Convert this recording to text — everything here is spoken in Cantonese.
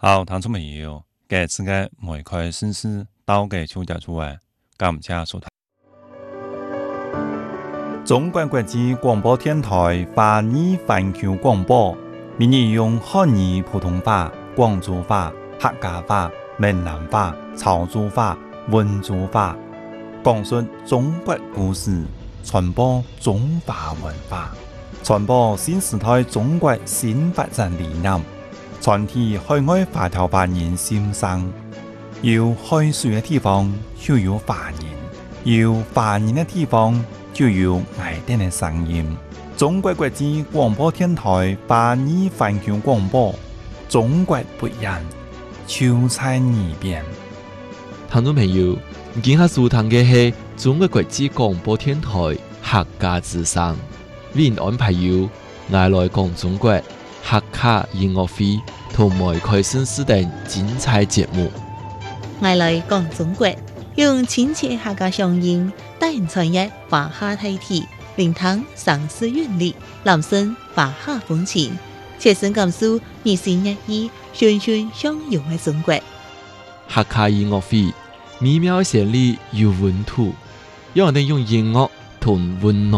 好，聽眾朋友，這次嘅梅開新詩到嘅秋假出嚟，感謝收睇。中國國際廣播電台華語環球廣播，每日用漢語普通話、廣州話、客家話、閩南話、潮州話、溫州話，講述中國故事，傳播中華文化，傳播新時代中國新發展理念。全體海外華僑華人心聲，有海水的地方就有華人，有華人的地方就有愛哋的聲音。中國國際廣播電台華語環球廣播，中國不一樣，就在耳邊。 聽眾朋友，今下收聽嘅係中國國際廣播電台客家之聲，為您安排有愛來講中國客家音樂會同梅開新詩等精彩節目。 愛來講中國，用親切客家鄉音帶人傳譯華夏大體，聆聽城市韻律，攬聲華夏風情，切身感受熱情熱意、循循相融嘅中國。 客家音樂會美妙旋律有溫度，讓人哋用音樂同溫暖